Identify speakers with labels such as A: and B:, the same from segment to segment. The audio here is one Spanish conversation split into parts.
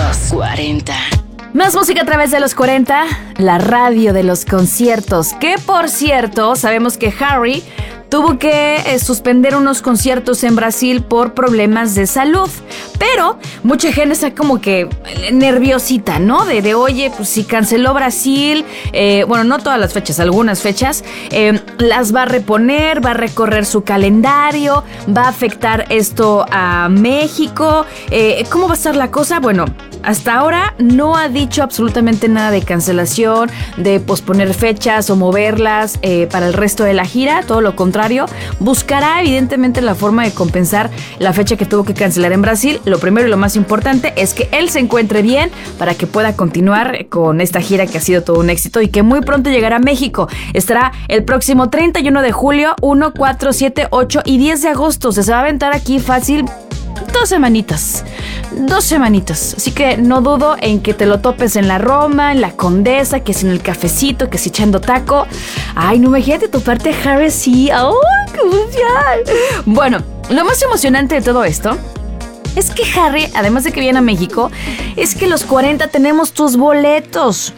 A: Los 40.
B: Más música a través de los 40, la radio de los conciertos. Que por cierto, sabemos que Harry tuvo que suspender unos conciertos en Brasil por problemas de salud. Pero mucha gente está como que nerviosita, ¿no? De oye, pues si canceló Brasil, bueno, no todas las fechas, algunas fechas, las va a reponer, va a recorrer su calendario, va a afectar esto a México. ¿Cómo va a estar la cosa? Bueno, hasta ahora no ha dicho absolutamente nada de cancelación, de posponer fechas o moverlas para el resto de la gira. Todo lo contrario, buscará evidentemente la forma de compensar la fecha que tuvo que cancelar en Brasil. Lo primero y lo más importante es que él se encuentre bien para que pueda continuar con esta gira que ha sido todo un éxito y que muy pronto llegará a México. Estará el próximo 31 de julio, 1, 4, 7, 8 y 10 de agosto. Se va a aventar aquí fácil 2 semanitas. Así que no dudo en que te lo topes en la Roma, en la Condesa, que si en el cafecito, que si echando taco. Ay, no, imagínate toparte a Harry así. ¡Ay, qué emoción! Bueno, lo más emocionante de todo esto es que Harry, además de que viene a México, es que los 40 tenemos tus boletos.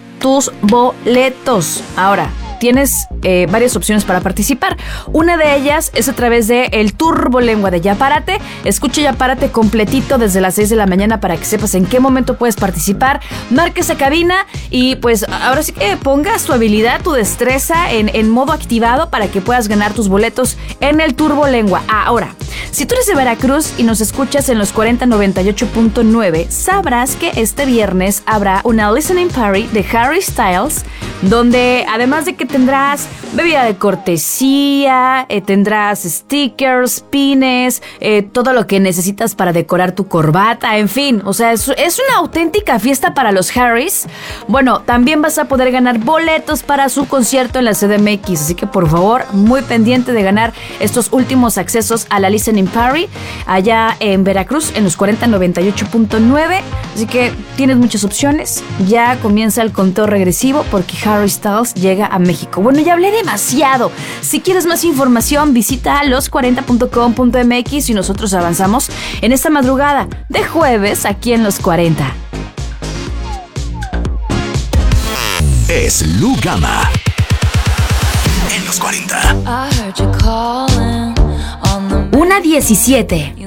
B: Ahora, tienes varias opciones para participar. Una de ellas es a través de el Turbolengua de Ya Párate. Escucha Ya Párate completito desde las 6 de la mañana para que sepas en qué momento puedes participar. Marca esa cabina y pues ahora sí que pongas tu habilidad, tu destreza en modo activado para que puedas ganar tus boletos en el Turbolengua. Ahora, si tú eres de Veracruz y nos escuchas en los 4098.9, sabrás que este viernes habrá una listening party de Harry Styles, donde además de que tendrás bebida de cortesía, tendrás stickers, pines, todo lo que necesitas para decorar tu corbata, en fin, o sea, es una auténtica fiesta para los Harrys. Bueno, también vas a poder ganar boletos para su concierto en la CDMX, así que por favor, muy pendiente de ganar estos últimos accesos a la listening party allá en Veracruz, en los 4098.9, así que tienes muchas opciones. Ya comienza el conteo regresivo porque Harry Styles llega a México. Bueno, ya hablé demasiado. Si quieres más información, visita los40.com.mx y nosotros avanzamos en esta madrugada de jueves aquí en Los 40.
C: Es Lu Gama en Los 40.
B: 1:17.